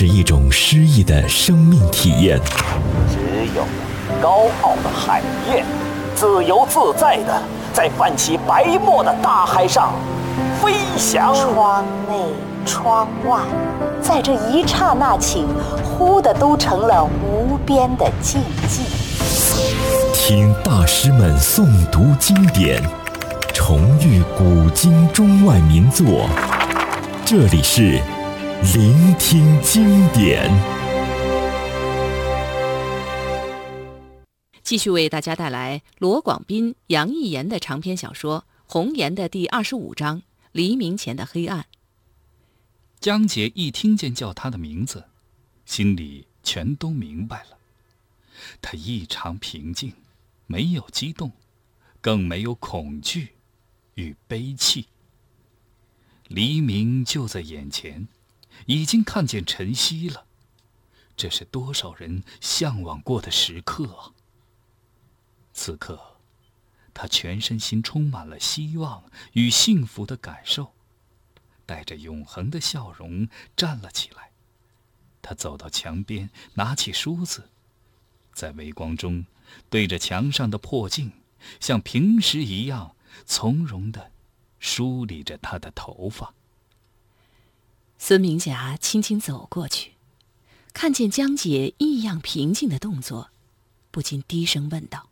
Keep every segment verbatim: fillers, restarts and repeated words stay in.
是一种诗意的生命体验。 只有高傲的海燕，自由自在地在泛起白沫的大海上飞翔。 窗内窗外，在这一刹那起，忽的都成了无边的静寂。 听大师们诵读经典，重遇古今中外名作，这里是聆听经典。 继续为大家带来罗广斌、杨逸言的长篇小说《红岩》的第二十五章《黎明前的黑暗》。 江姐一听见叫他的名字，心里全都明白了。她异常平静，没有激动，更没有恐惧与悲戚。黎明就在眼前，已经看见晨曦了，这是多少人向往过的时刻啊！此刻，他全身心充满了希望与幸福的感受，带着永恒的笑容站了起来。他走到墙边，拿起梳子，在微光中对着墙上的破镜，像平时一样从容地梳理着他的头发。 孙明霞轻轻走过去，看见江姐异样平静的动作，不禁低声问道：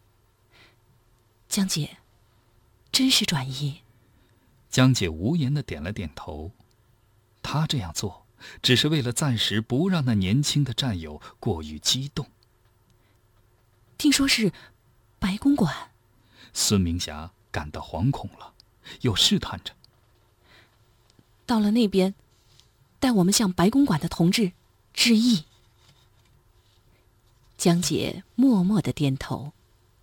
江姐，真是转移？ 江姐无言地点了点头。她这样做只是为了暂时不让那年轻的战友过于激动。 听说是白公馆。 孙明霞感到惶恐了，又试探着： 到了那边，带我们向白公馆的同志致意。江姐默默地点头。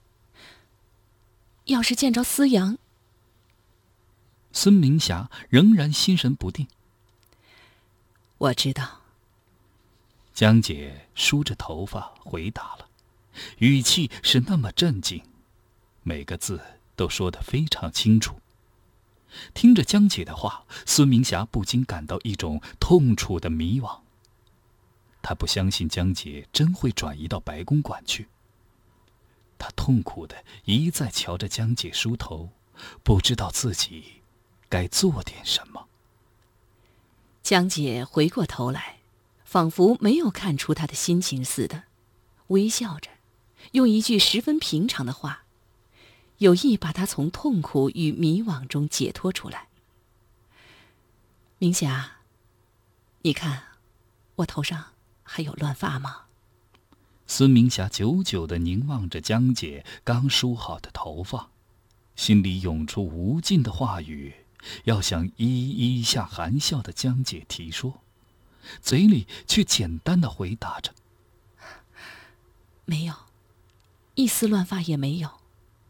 要是见着思阳…… 孙明霞仍然心神不定。 我知道。 江姐梳着头发回答了，语气是那么镇静，每个字都说得非常清楚。听着江姐的话，孙明霞不禁感到一种痛楚的迷惘。她不相信江姐真会转移到白公馆去。她痛苦地一再瞧着江姐梳头，不知道自己该做点什么。 江姐回过头来，仿佛没有看出她的心情似的，微笑着，用一句十分平常的话，有意把她从痛苦与迷惘中解脱出来。明霞，你看，我头上还有乱发吗？ 孙明霞久久地凝望着江姐刚梳好的头发，心里涌出无尽的话语，要向一一向含笑的江姐提说，嘴里却简单地回答着： 没有，一丝乱发也没有。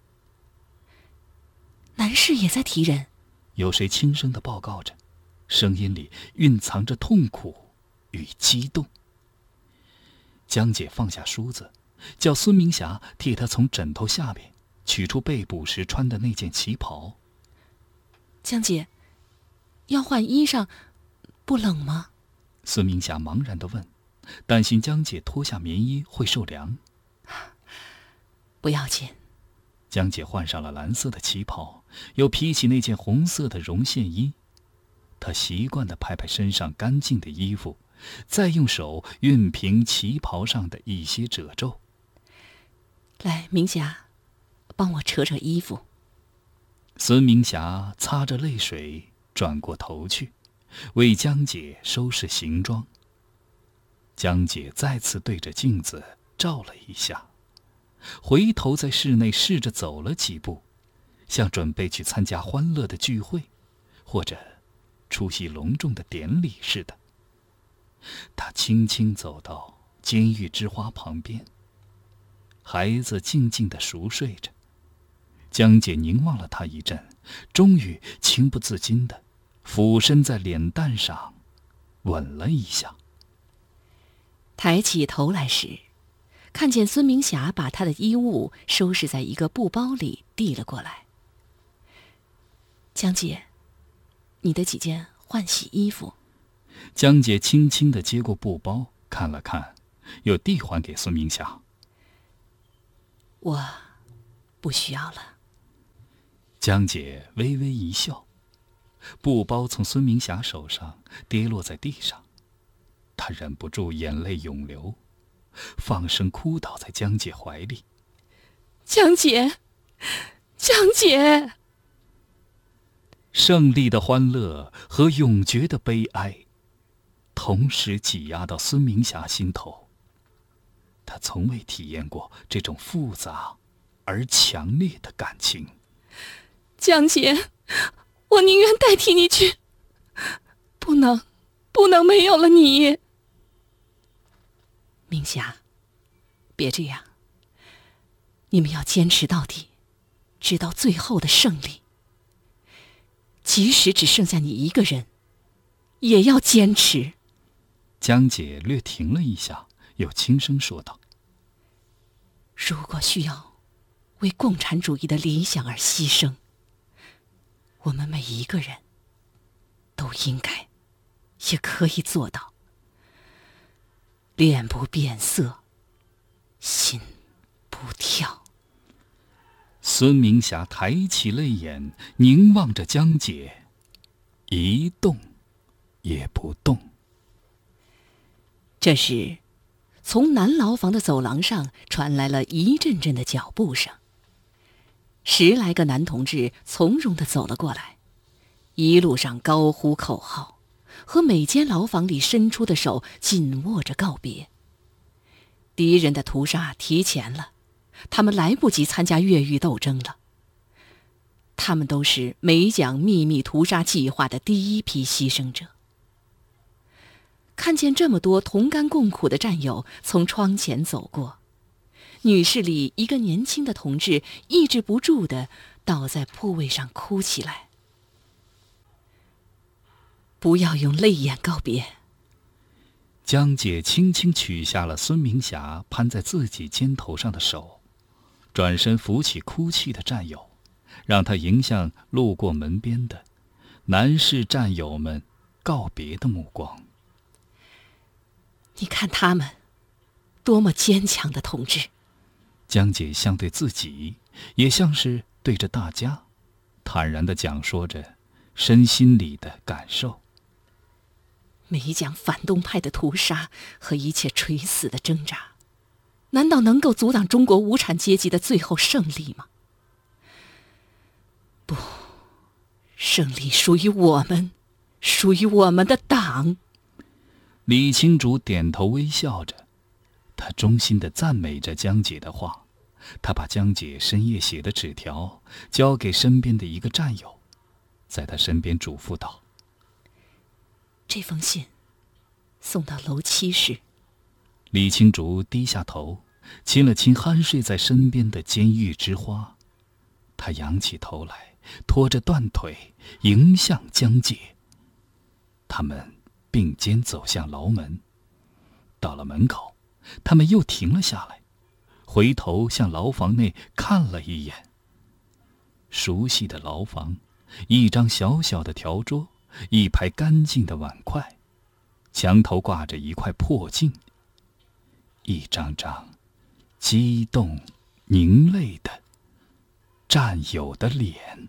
男士也在提人。 有谁轻声地报告着，声音里蕴藏着痛苦与激动。江姐放下梳子，叫孙明霞替她从枕头下面取出被捕时穿的那件旗袍。 江姐，要换衣裳，不冷吗？ 孙明霞茫然地问，担心江姐脱下棉衣会受凉。 不要紧。 江姐换上了蓝色的旗袍，又披起那件红色的绒线衣。她习惯地拍拍身上干净的衣服，再用手熨平旗袍上的一些褶皱。 来，明霞，帮我扯扯衣服。 孙明霞擦着泪水，转过头去，为江姐收拾行装。江姐再次对着镜子照了一下，回头在室内试着走了几步，像准备去参加欢乐的聚会，或者出席隆重的典礼似的。她轻轻走到监狱之花旁边，孩子静静地熟睡着。江姐凝望了他一阵，终于情不自禁地俯身在脸蛋上吻了一下。 抬起头来时，看见孙明霞把她的衣物收拾在一个布包里递了过来。江姐，你的几件换洗衣服。 江姐轻轻地接过布包，看了看，又递还给孙明霞。 我不需要了。 江姐微微一笑，布包从孙明霞手上跌落在地上，她忍不住眼泪涌流，放声哭倒在江姐怀里。 江姐，江姐！ 胜利的欢乐和永绝的悲哀同时挤压到孙明霞心头。她从未体验过这种复杂而强烈的感情。 江姐，我宁愿代替你去，不能，不能没有了你。明霞，别这样，你们要坚持到底，直到最后的胜利。即使只剩下你一个人，也要坚持。 江姐略停了一下，又轻声说道： 如果需要为共产主义的理想而牺牲，我们每一个人都应该也可以做到。脸不变色，心不跳。 孙明霞抬起泪眼，凝望着江姐，一动也不动。 这时，从南牢房的走廊上传来了一阵阵的脚步声。十来个男同志从容地走了过来，一路上高呼口号，和每间牢房里伸出的手紧握着告别。敌人的屠杀提前了，他们来不及参加越狱斗争了。他们都是美蒋秘密屠杀计划的第一批牺牲者。看见这么多同甘共苦的战友从窗前走过，女士里一个年轻的同志抑制不住地倒在铺位上哭起来。不要用泪眼告别。 江姐轻轻取下了孙明霞攀在自己肩头上的手，转身扶起哭泣的战友，让他迎向路过门边的男士战友们告别的目光。 你看他们多么坚强的同志。 江姐像对自己，也像是对着大家，坦然地讲说着身心里的感受。 美蒋反动派的屠杀和一切垂死的挣扎，难道能够阻挡中国无产阶级的最后胜利吗？不，胜利属于我们，属于我们的党。 李清竹点头微笑着，他衷心地赞美着江姐的话。他把江姐深夜写的纸条交给身边的一个战友，在他身边嘱咐道： 这封信送到楼七室。 李清竹低下头，亲了亲酣睡在身边的监狱之花。他仰起头来，拖着断腿迎向江姐。他们并肩走向牢门。到了门口，他们又停了下来，回头向牢房内看了一眼。熟悉的牢房，一张小小的条桌，一排干净的碗筷，墙头挂着一块破镜，一张张激动凝泪的战友的脸。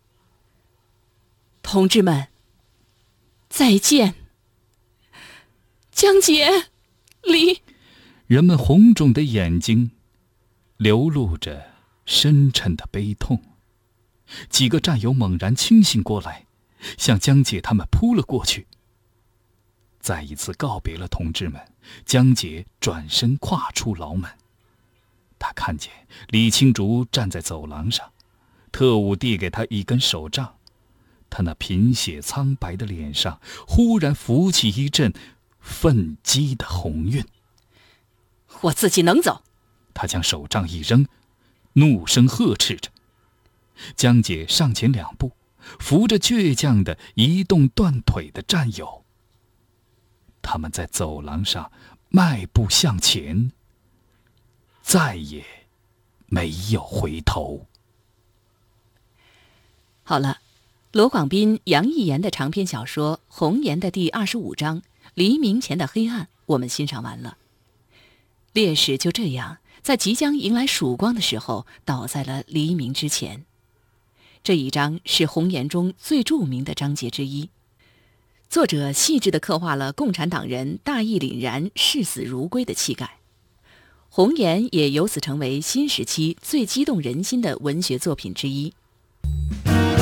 同志们，再见。江姐，李。 人们红肿的眼睛流露着深沉的悲痛。几个战友猛然清醒过来，向江姐他们扑了过去。再一次告别了同志们，江姐转身跨出牢门。他看见李清竹站在走廊上，特务递给他一根手杖，他那贫血苍白的脸上忽然浮起一阵愤激的红晕。 我自己能走。 他将手杖一扔，怒声呵斥着。江姐上前两步，扶着倔强的移动断腿的战友。他们在走廊上迈步向前，再也没有回头。 好了， 罗广斌、杨逸言的长篇小说《红岩》的第二十五章《黎明前的黑暗》，我们欣赏完了。烈士就这样在即将迎来曙光的时候，倒在了黎明之前。这一章是《红岩》中最著名的章节之一。作者细致地刻画了共产党人大义凛然、视死如归的气概，《红岩》也由此成为新时期最激动人心的文学作品之一。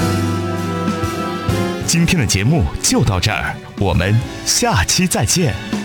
今天的节目就到这儿，我们下期再见。